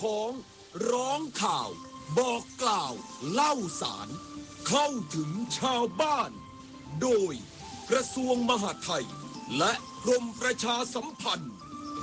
ของร้องข่าวบอกกล่าวเล่าสารเข้าถึงชาวบ้านโดยกระทรวงมหาดไทยและกรมประชาสัมพันธ์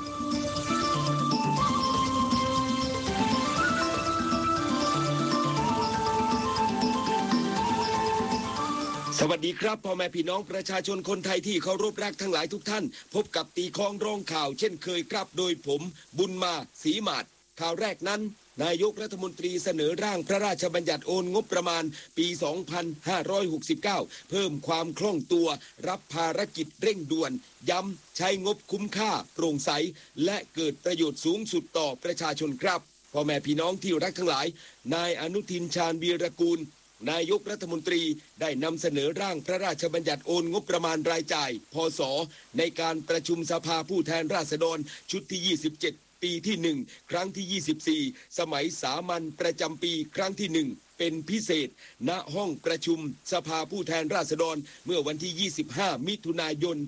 สวัสดีครับพ่อแม่พี่น้องประชาชนคนไทยที่เคารพรักทั้งหลายทุกท่านพบกับตีคล้องร้องข่าวเช่นเคยครับโดยผมบุญมาศรีมาศข่าวแรกนั้นนายกรัฐมนตรีเสนอร่างพระราชบัญญัติโอนงบประมาณปี 2569 เพิ่มความคล่องตัวรับภารกิจเร่งด่วนย้ำใช้งบคุ้มค่าโปร่งใสและเกิดประโยชน์สูงสุดต่อประชาชนครับพ่อแม่พี่น้องที่รักทั้งหลายนายอนุทินชาญวีรกูลนายกรัฐมนตรีได้นำเสนอร่างพระราชบัญญัติโอนงบประมาณรายจ่ายพ.ศ.ในการประชุมสภาผู้แทนราษฎรชุดที่ 27 ปีที่ 1 ครั้งที่ 24 สมัยสามัญประจำปีครั้งที่ 1 เป็นพิเศษณห้องประชุมสภาผู้แทนราษฎรเมื่อวันที่ 25 มิถุนายน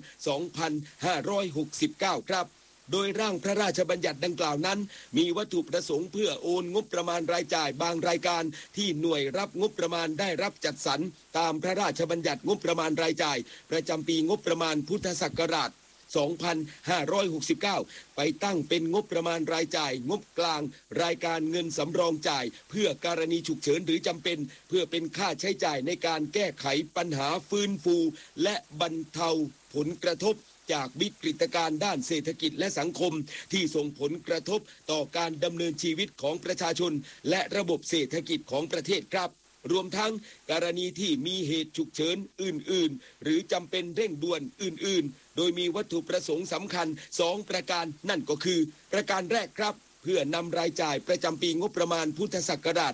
2569 ครับโดยร่างพระราชบัญญัติดังกล่าวนั้นมีวัตถุประสงค์เพื่อโอนงบประมาณรายจ่ายบางรายการที่หน่วยรับงบประมาณได้รับจัดสรรตามพระราชบัญญัติงบประมาณรายจ่ายประจำปีงบประมาณพุทธศักราช 2569 ไปตั้งเป็นงบประมาณรายจ่ายงบกลางรายการเงินสำรองจ่ายเพื่อกรณีฉุกเฉินหรือจำเป็นเพื่อเป็นค่าใช้จ่ายในการแก้ไขปัญหาฟื้นฟูและบรรเทาผลกระทบจากวิกฤตการณ์ด้านเศรษฐกิจและสังคมที่ส่งผลกระทบต่อการดำเนินชีวิตของประชาชนและระบบเศรษฐกิจของประเทศครับรวมทั้งกรณีที่มีเหตุฉุกเฉินอื่นๆหรือจำเป็นเร่งด่วนอื่นๆโดยมีวัตถุประสงค์สำคัญ2ประการนั่นก็คือประการแรกครับเพื่อนำรายจ่ายประจำปีงบประมาณพุทธศักราช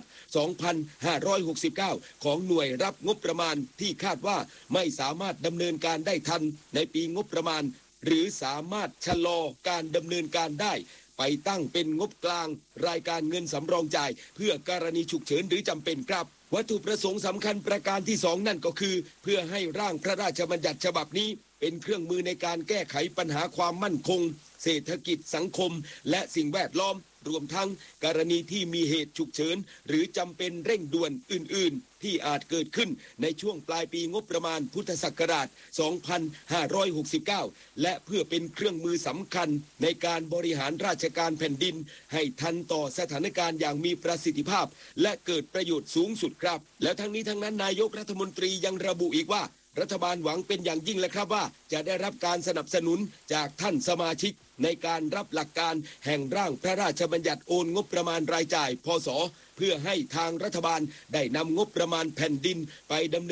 2569 ของหน่วยรับงบประมาณที่คาดว่าไม่สามารถดำเนินการได้ทันในปีงบประมาณหรือสามารถชะลอการดำเนินการได้ไปตั้งเป็นงบกลางรายการเงินสำรองจ่ายเพื่อกรณีฉุกเฉินหรือจำเป็นครับวัตถุประสงค์สำคัญประการที่2นั่นก็คือเพื่อให้ร่างพระราชบัญญัติฉบับนี้เป็นเครื่องมือในการแก้ไขปัญหาความมั่นคงเศรษฐกิจสังคมและสิ่งแวดล้อมรวมทั้งกรณีที่มีเหตุฉุกเฉินหรือจำเป็นเร่งด่วนอื่นๆที่อาจเกิดขึ้นในช่วงปลายปีงบประมาณพุทธศักราช 2569 และเพื่อเป็นเครื่องมือสำคัญในการบริหารราชการแผ่นดินให้ทันต่อสถานการณ์อย่างมีประสิทธิภาพและเกิดประโยชน์สูงสุดครับแล้วทั้งนี้ทั้งนั้นนายกรัฐมนตรียังระบุอีกว่ารัฐบาลหวังเป็นอย่างยิ่งเลยครับว่าจะได้รับการสนับสนุนจากท่านสมาชิกในการรับหลักการแห่งร่างพระราชบัญญัติโอนงบประมาณรายจ่ายพ.ศ.เพื่อให้ทางรัฐบาลได้นำงบประมาณแผ่นดินไปดำเนิน